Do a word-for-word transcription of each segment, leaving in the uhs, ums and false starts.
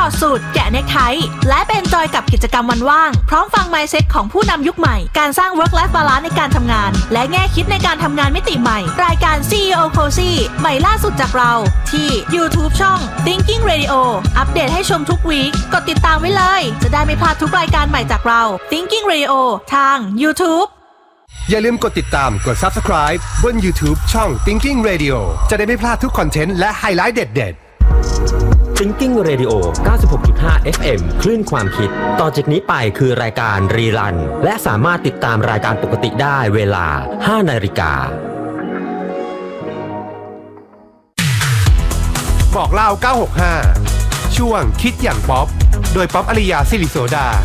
อดสูทแกะเนคไทและเป็นจอยกับกิจกรรมวันว่างพร้อมฟัง mindset ของผู้นำยุคใหม่การสร้าง work life balance ในการทำงานและแง่คิดในการทำงานมิติใหม่รายการ ซี อี โอ Cozy ใหม่ล่าสุดจากเราที่ YouTube ช่อง Thinking Radio อัปเดตให้ชมทุกวีคกดติดตามไว้เลยจะได้ไม่พลาดทุกรายการใหม่จากเรา Thinking Radio ทาง YouTube อย่าลืมกดติดตามกด Subscribe บน YouTube ช่อง Thinking Radio จะได้ไม่พลาดทุกคอนเทนต์และไฮไลท์เด็ดๆ Thinking Radio เก้าสิบหกจุดห้า เอฟ เอ็ม คลื่นความคิดต่อจากนี้ไปคือรายการรีรันและสามารถติดตามรายการปกติได้เวลา ห้านาฬิกาบอกเล่าเก้าหกห้าช่วงคิดอย่างป๊อปโดยป๊อปอริยาศิริโสดา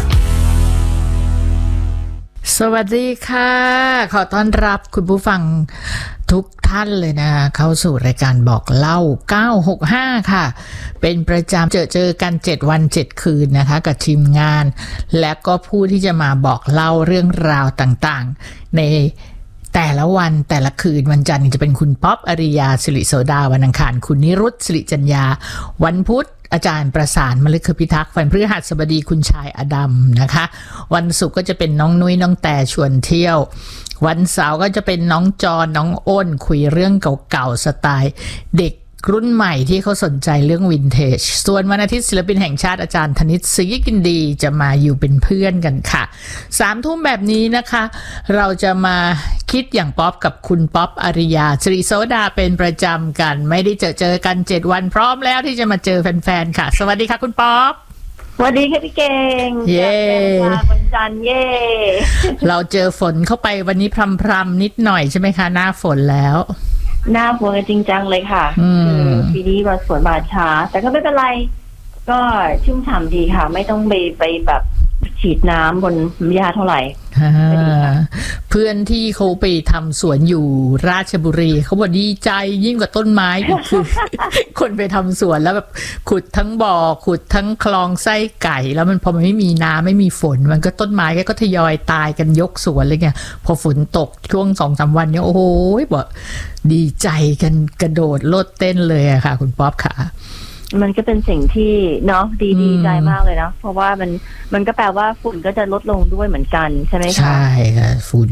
สวัสดีค่ะขอต้อนรับคุณผู้ฟังทุกท่านเลยนะเข้าสู่รายการบอกเล่าเก้าหกห้าค่ะเป็นประจำเจอเจอกันเจ็ดวันเจ็ดคืนนะคะกับทีมงานและก็ผู้ที่จะมาบอกเล่าเรื่องราวต่างๆในแต่ละวันแต่ละคืนวันจันทร์จะเป็นคุณป๊อปอริยาศิริโสดาวันอังคารคุณนิรุตศิริจัญญาวันพุธอาจารย์ประสานมฤคพิทักษ์วันพฤหัสบดีคุณชายอดัมนะคะวันศุกร์ก็จะเป็นน้องนุ้ยน้องแต่ชวนเที่ยววันเสาร์ก็จะเป็นน้องจอนน้องอ้นคุยเรื่องเก่าๆสไตล์เด็กรุ่นใหม่ที่เขาสนใจเรื่องวินเทจส่วนวันอาทิตย์ศิลปินแห่งชาติอาจารย์ธนิตศรีกินดีจะมาอยู่เป็นเพื่อนกันค่ะสามทุ่มแบบนี้นะคะเราจะมาคิดอย่างป๊อปกับคุณป๊อปอริยาศิริโสดาเป็นประจำกันไม่ได้เจอเจอกันเจ็ดวันพร้อมแล้วที่จะมาเจอแฟนๆค่ะสวัสดีค่ะคุณป๊อปสวัสดีค่ะพี่เก่งเย้วันจันทร์เย่เราเจอฝนเข้าไปวันนี้พรำๆนิดหน่อยใช่ไหมคะหน้าฝนแล้วหน้าฝนจริงจังเลยค่ะคือปีนี้มาฝนมาช้าแต่ก็ไม่เป็นไรก็ชุ่มฉ่ำดีค่ะไม่ต้องไปไปแบบฉีดน้ำบนหญ้าเท่าไหร่เพื่อนที่เขาไปทำสวนอยู่ราชบุรีเขาบอกดีใจยิ่งกว่าต้นไม้อีกคือคนไปทำสวนแล้วแบบขุดทั้งบ่อขุดทั้งคลองไส้ไก่แล้วมันพอมันไม่มีน้ำไม่มีฝนมันก็ต้นไม้ก็ทยอยตายกันยกสวนเลยไงพอฝนตกช่วง สองสาม วันเนี่ยโอ้โหบอกดีใจกันกระโดดโลดเต้นเลยอะค่ะคุณป๊อปค่ะมันก็เป็นสิ่งที่เนาะดีดีใจมากเลยเนาะเพราะว่ามันมันก็แปลว่าฝุ่นก็จะลดลงด้วยเหมือนกันใช่ไหมคะใช่ค่ะฝุ่น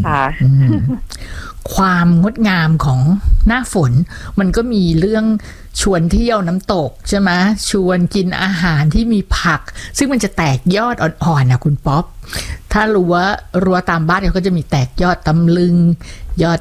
ความงดงามของหน้าฝนมันก็มีเรื่องชวนเที่ยวน้ำตกใช่ไหมชวนกินอาหารที่มีผักซึ่งมันจะแตกยอดอ่อนๆนะคุณป๊อปถ้ารู้ว่ารั้วตามบ้านเขาก็จะมีแตกยอดตำลึงยอด